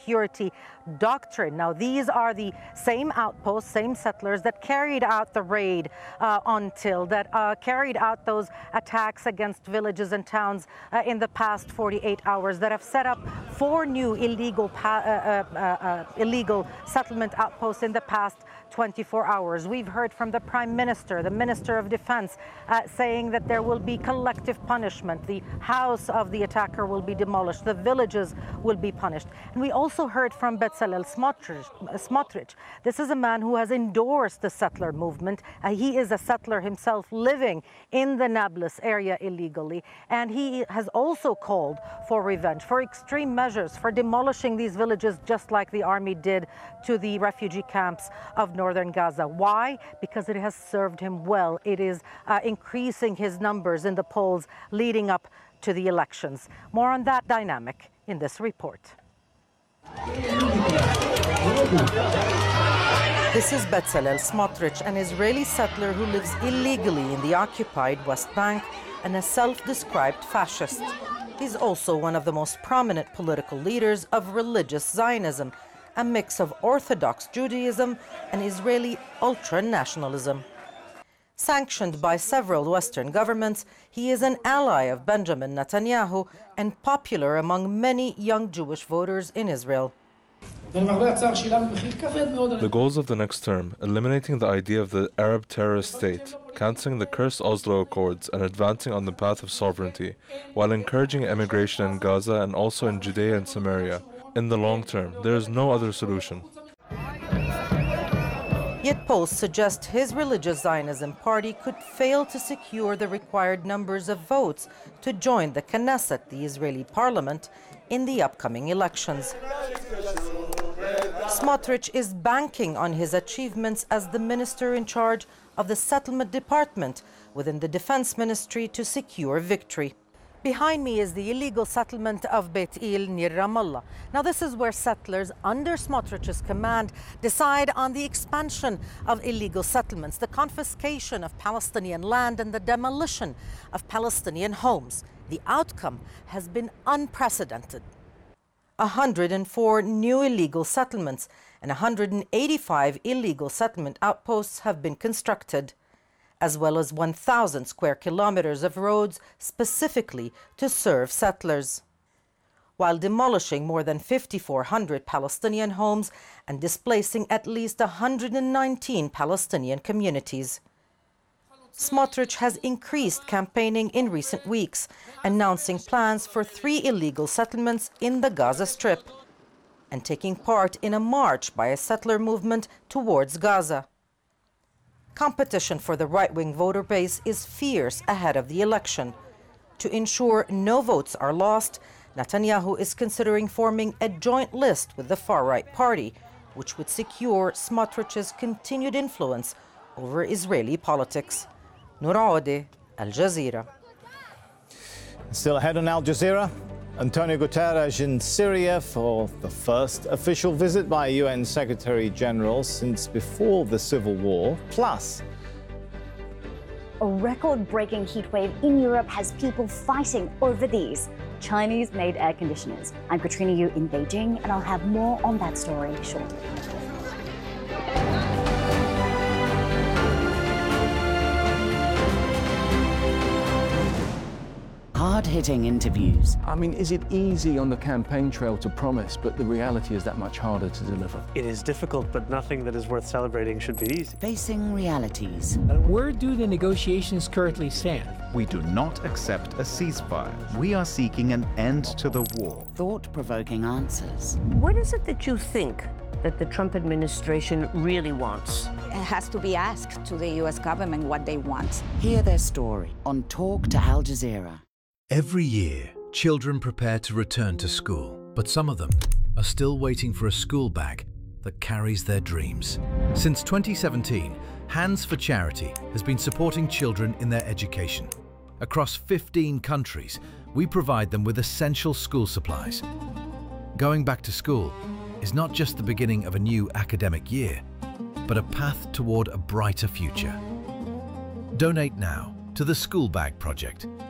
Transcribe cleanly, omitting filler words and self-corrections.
security doctrine. Now, these are the same outposts, same settlers that carried out the raid on Til, that carried out those attacks against villages and towns in the past 48 hours, that have set up 4 new illegal settlement outposts in the past 24 hours. We've heard from the Prime Minister, the Minister of Defense, saying that there will be collective punishment. The house of the attacker will be demolished. The villages will be punished. And we also heard from Bezalel Smotrich. This is a man who has endorsed the settler movement. He is a settler himself living in the Nablus area illegally. And he has also called for revenge, for extreme measures, for demolishing these villages just like the army did to the refugee camps of northern Gaza. Why? Because it has served him well. It is increasing his numbers in the polls leading up to the elections. More on that dynamic in this report. This is Bezalel Smotrich, an Israeli settler who lives illegally in the occupied West Bank and a self-described fascist. He's also one of the most prominent political leaders of religious Zionism, a mix of Orthodox Judaism and Israeli ultra-nationalism. Sanctioned by several Western governments, he is an ally of Benjamin Netanyahu and popular among many young Jewish voters in Israel. The goals of the next term: eliminating the idea of the Arab terrorist state, cancelling the cursed Oslo Accords, and advancing on the path of sovereignty, while encouraging immigration in Gaza and also in Judea and Samaria. In the long term, there is no other solution. Yet polls suggest his religious Zionism party could fail to secure the required numbers of votes to join the Knesset, the Israeli parliament, in the upcoming elections. Smotrich is banking on his achievements as the minister in charge of the settlement department within the defense ministry to secure victory. Behind me is the illegal settlement of Beit Il near Ramallah. Now, this is where settlers under Smotrich's command decide on the expansion of illegal settlements, the confiscation of Palestinian land and the demolition of Palestinian homes. The outcome has been unprecedented. 104 new illegal settlements and 185 illegal settlement outposts have been constructed, as well as 1,000 square kilometers of roads specifically to serve settlers, while demolishing more than 5,400 Palestinian homes and displacing at least 119 Palestinian communities. Smotrich has increased campaigning in recent weeks, announcing plans for 3 illegal settlements in the Gaza Strip and taking part in a march by a settler movement towards Gaza. Competition for the right-wing voter base is fierce ahead of the election. To ensure no votes are lost, Netanyahu is considering forming a joint list with the far-right party, which would secure Smotrich's continued influence over Israeli politics. Noura Odeh, Al Jazeera. Still ahead on Al Jazeera, Antonio Guterres in Syria for the first official visit by a UN Secretary General since before the civil war. Plus, a record-breaking heat wave in Europe has people fighting over these Chinese-made air conditioners. I'm Katrina Yu in Beijing, and I'll have more on that story shortly. Hard-hitting interviews. I mean, is it easy on the campaign trail to promise, but the reality is that much harder to deliver? It is difficult, but nothing that is worth celebrating should be easy. Facing realities. Where do the negotiations currently stand? We do not accept a ceasefire. We are seeking an end to the war. Thought-provoking answers. What is it that you think that the Trump administration really wants? It has to be asked to the U.S. government what they want. Hear their story on Talk to Al Jazeera. Every year, children prepare to return to school, but some of them are still waiting for a school bag that carries their dreams. Since 2017, Hands for Charity has been supporting children in their education. Across 15 countries, we provide them with essential school supplies. Going back to school is not just the beginning of a new academic year, but a path toward a brighter future. Donate now to the School Bag Project